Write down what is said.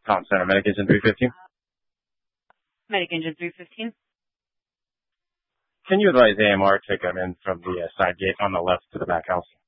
Tom Center, Medic Engine 315. Medic Engine 315. Can you advise AMR to come in from the side gate on the left to the back house?